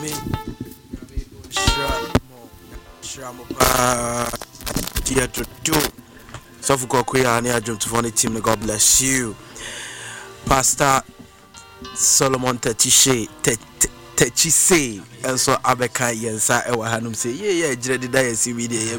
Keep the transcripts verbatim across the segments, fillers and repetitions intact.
So for Kokuya and Ajum to the team, God bless you. Pastor Solomon Techise Techise and so Abeka Yensa Ewa Hanum say, yeah, yeah, dreaded die see me there.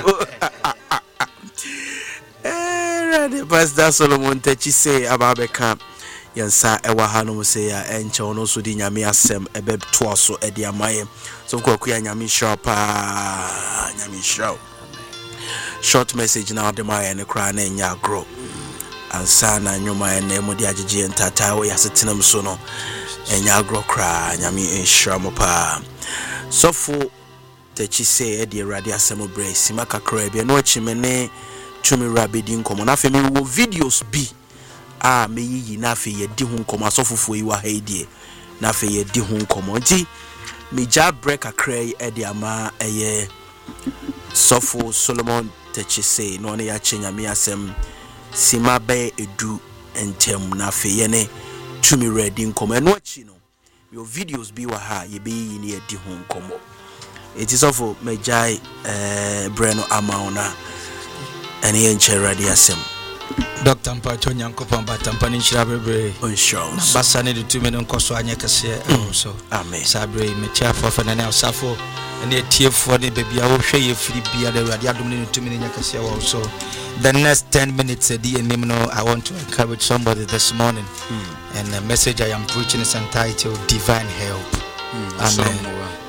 Pastor Solomon Techise Ababeka Yensa Ewa Hanum say, and Chono Sudi Nyami Asem Ebeb Twaso Ediamaye. So Kokuya Nyami Sharpa Nyami Sharp. Short message now the my and the crown and ya grow. And sana nyuma and name the ajiji and tata we asitinum sono and ya grow cry nyami in shramopa. So for Techise Eddie Radia Semo Brace, Simaka Caribbean, no chimene chumi rabidin common. After me will videos be ah me ye nafe ye di hun koma so fufu yi wa haidie nafe ye di hun komo nti me ja break a cray Eddie ama eye Sofo Solomon Techise no ne ya chenya me asem sima be edu entem na fe ye ne tumi ready nkomo eno achi no your videos bi wa ha ye be yi ne edi ho nkomo it is of mejai eh breno amauna ene ye nche ready asem Doctor Mpacho Nyankopon batampani nchira bebre onsho basa ne de tumi no nkoso anye kese so amen sabre me chia for for na na osafo ene tiefo ne bebia wo hwe ye firi bia de rade adom ne tumi ne nyakase wo so the next ten minutes edi enim no I want to encourage somebody this morning mm. and the message I am preaching is entitled Divine Help. mm. Amen.